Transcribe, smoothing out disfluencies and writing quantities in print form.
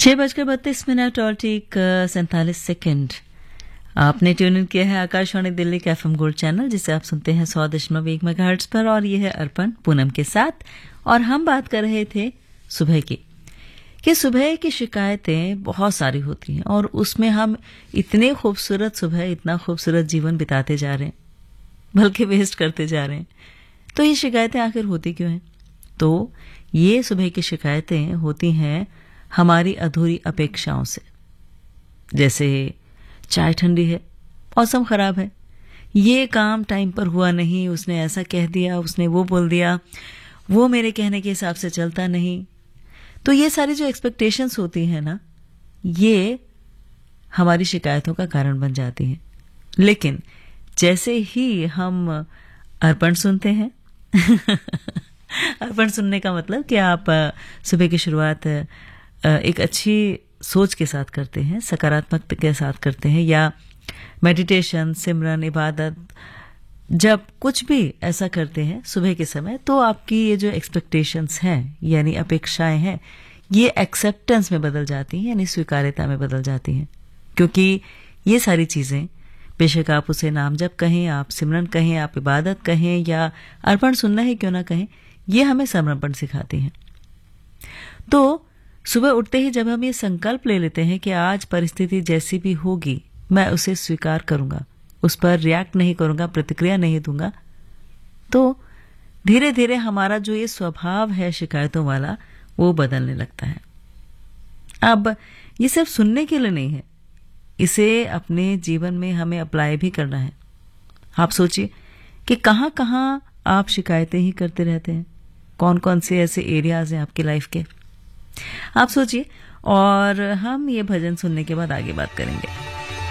6:32 और ठीक 47 आपने ट्यून इन किया है आकाशवाणी दिल्ली के एफएम गोल्ड चैनल, जिसे आप सुनते हैं 100.1 मेगाहर्ट्ज पर। और ये है अर्पण पूनम के साथ। और हम बात कर रहे थे सुबह की, कि सुबह की शिकायतें बहुत सारी होती हैं और उसमें हम इतने खूबसूरत सुबह, इतना खूबसूरत जीवन बिताते जा रहे हैं, बल्कि वेस्ट करते जा रहे हैं। तो ये शिकायतें आखिर होती क्यों हैं? तो ये सुबह की शिकायतें होती हैं हमारी अधूरी अपेक्षाओं से। जैसे चाय ठंडी है, मौसम खराब है, ये काम टाइम पर हुआ नहीं, उसने ऐसा कह दिया, उसने वो बोल दिया, वो मेरे कहने के हिसाब से चलता नहीं। तो ये सारी जो एक्सपेक्टेशंस होती हैं ना, ये हमारी शिकायतों का कारण बन जाती हैं। लेकिन जैसे ही हम अर्पण सुनते हैं अर्पण सुनने का मतलब कि आप सुबह की शुरुआत एक अच्छी सोच के साथ करते हैं, सकारात्मकता के साथ करते हैं, या मेडिटेशन, सिमरन, इबादत, जब कुछ भी ऐसा करते हैं सुबह के समय, तो आपकी ये जो एक्सपेक्टेशंस हैं, यानी अपेक्षाएं हैं, ये एक्सेप्टेंस में बदल जाती हैं, यानी स्वीकार्यता में बदल जाती हैं। क्योंकि ये सारी चीजें, बेशक आप उसे नाम जप कहें, आप सिमरन कहें, आप इबादत कहें, या अर्पण सुनना ही क्यों ना कहें, ये हमें समर्पण सिखाती हैं। तो सुबह उठते ही जब हम ये संकल्प ले लेते हैं कि आज परिस्थिति जैसी भी होगी मैं उसे स्वीकार करूंगा, उस पर रिएक्ट नहीं करूंगा, प्रतिक्रिया नहीं दूंगा, तो धीरे धीरे हमारा जो ये स्वभाव है शिकायतों वाला, वो बदलने लगता है। अब ये सिर्फ सुनने के लिए नहीं है, इसे अपने जीवन में हमें अप्लाई भी करना है। आप सोचिए कि कहाँ कहाँ आप शिकायतें ही करते रहते हैं, कौन कौन से ऐसे एरियाज हैं आपकी लाइफ के। आप सोचिए, और हम ये भजन सुनने के बाद आगे बात करेंगे।